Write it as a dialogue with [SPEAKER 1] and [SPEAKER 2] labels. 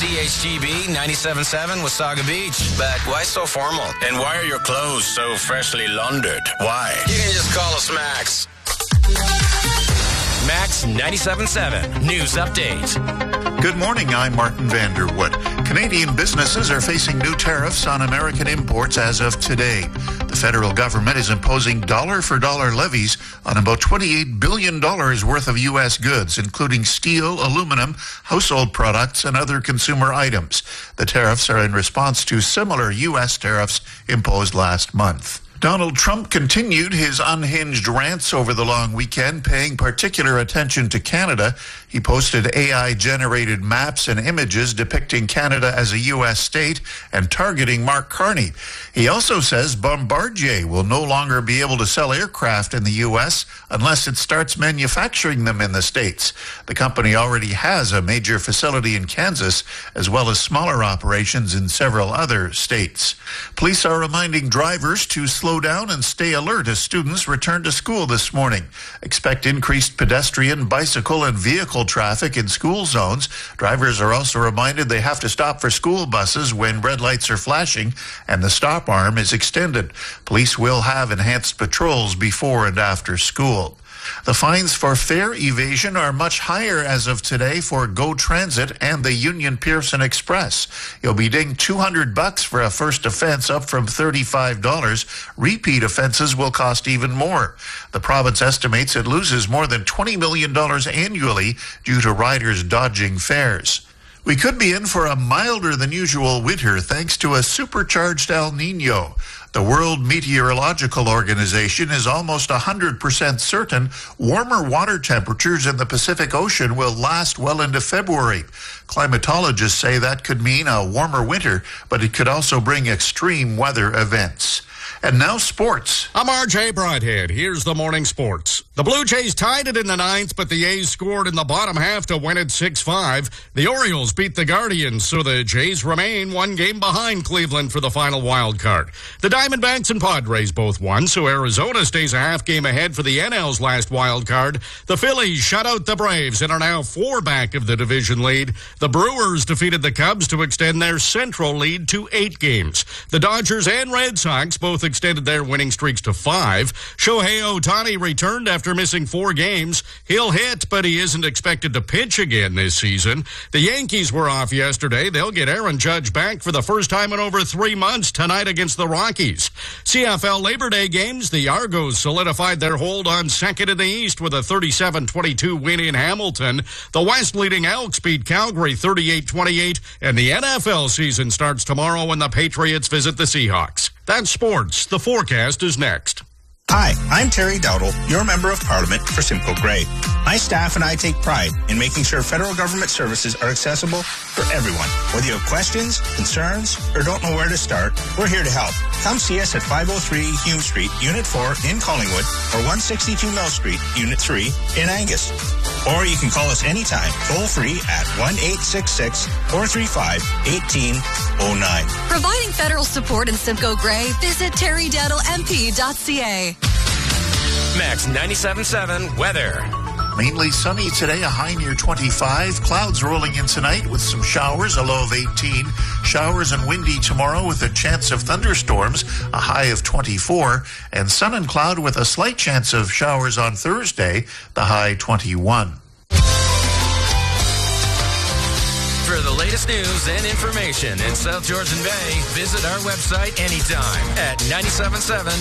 [SPEAKER 1] CHGB 97.7 Wasaga Beach. But why so formal?
[SPEAKER 2] And why are your clothes so freshly laundered? Why?
[SPEAKER 1] You can just call us Max. Max 97.7 News Update.
[SPEAKER 3] Good morning, I'm Martin Vanderwood. Canadian businesses are facing new tariffs on American imports as of today. The federal government is imposing dollar-for-dollar levies on about $28 billion worth of U.S. goods, including steel, aluminum, household products, and other consumer items. The tariffs are in response to similar U.S. tariffs imposed last month. Donald Trump continued his unhinged rants over the long weekend, paying particular attention to Canada. He posted AI-generated maps and images depicting Canada as a U.S. state and targeting Mark Carney. He also says Bombardier will no longer be able to sell aircraft in the U.S. unless it starts manufacturing them in the States. The company already has a major facility in Kansas, as well as smaller operations in several other states. Police are reminding drivers to slow down and stay alert as students return to school this morning. Expect increased pedestrian, bicycle, and vehicle traffic in school zones. Drivers are also reminded they have to stop for school buses when red lights are flashing and the stop arm is extended. Police will have enhanced patrols before and after school. The fines for fare evasion are much higher as of today for GO Transit and the Union Pearson Express. You'll be dinged $200 for a first offense, up from $35. Repeat offenses will cost even more. The province estimates it loses more than $20 million annually due to riders dodging fares. We could be in for a milder than usual winter thanks to a supercharged El Nino. The World Meteorological Organization is almost 100% certain warmer water temperatures in the Pacific Ocean will last well into February. Climatologists say that could mean a warmer winter, but it could also bring extreme weather events. And now sports.
[SPEAKER 4] I'm RJ Broadhead. Here's the morning sports. The Blue Jays tied it in the ninth, but the A's scored in the bottom half to win it 6-5. The Orioles beat the Guardians, so the Jays remain one game behind Cleveland for the final wild card. The Diamondbacks and Padres both won, so Arizona stays a half game ahead for the NL's last wild card. The Phillies shut out the Braves and are now 4 back of the division lead. The Brewers defeated the Cubs to extend their Central lead to 8 games. The Dodgers and Red Sox both extended their winning streaks to 5. Shohei Ohtani returned after missing 4 games. He'll hit, but he isn't expected to pitch again this season. The Yankees were off yesterday. They'll get Aaron Judge back for the first time in over 3 months tonight against the Rockies. CFL Labor Day games, the Argos solidified their hold on second in the East with a 37-22 win in Hamilton. The West leading Elks beat Calgary 38-28, and the NFL season starts tomorrow when the Patriots visit the Seahawks. That's sports. The forecast is next.
[SPEAKER 5] Hi, I'm Terry Dowdle, your Member of Parliament for Simcoe Grey. My staff and I take pride in making sure federal government services are accessible for everyone. Whether you have questions, concerns, or don't know where to start, we're here to help. Come see us at 503 Hume Street, Unit 4 in Collingwood, or 162 Mill Street, Unit 3 in Angus. Or you can call us anytime, toll-free at 1-866-435-1809.
[SPEAKER 6] Providing federal support in Simcoe Grey, visit terrydowdlemp.ca.
[SPEAKER 1] Max 97.7 weather.
[SPEAKER 3] Mainly sunny today, a high near 25. Clouds rolling in tonight with some showers, a low of 18. Showers and windy tomorrow with a chance of thunderstorms, a high of 24. And sun and cloud with a slight chance of showers on Thursday, the high 21.
[SPEAKER 1] For the latest news and information in South Georgian Bay, visit our website anytime at 977